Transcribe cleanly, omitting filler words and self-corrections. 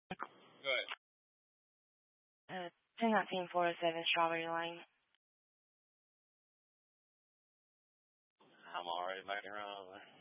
Go ahead. 1019-407 Strawberry Lane. I'm already back around.